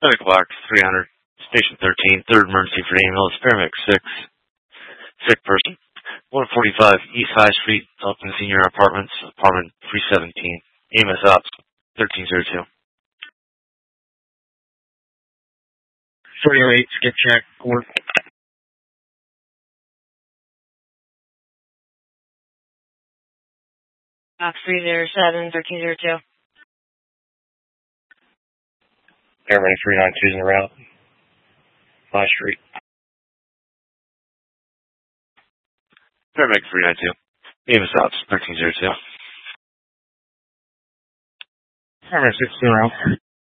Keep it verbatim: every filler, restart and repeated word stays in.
Medical Box three hundred, Station thirteen, third emergency for ambulance, paramedic six, sick person. one forty-five East High Street, Elton Senior Apartments, apartment three seventeen, A M S Ops, thirteen oh two. forty oh eight, skip check, work. Box three oh seven, thirteen oh two. Paramedic three ninety-two is in the route. High Street. Paramedic three ninety-two. A M S Ops, thirteen oh two. Paramedic six in the route.